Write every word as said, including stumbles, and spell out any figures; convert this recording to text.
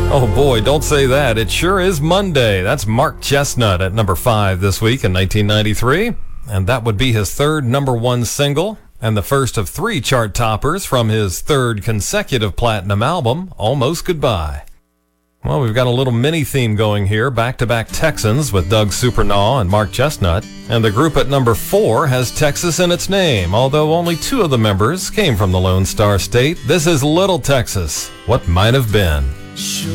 Oh boy, don't say that. It sure is Monday. That's Mark Chestnut at number five this week in nineteen ninety-three. And that would be his third number one single and the first of three chart toppers from his third consecutive platinum album, Almost Goodbye. Well, we've got a little mini theme going here, back-to-back Texans with Doug Supernaw and Mark Chestnut. And the group at number four has Texas in its name, although only two of the members came from the Lone Star State. This is Little Texas, What Might Have Been. Sure.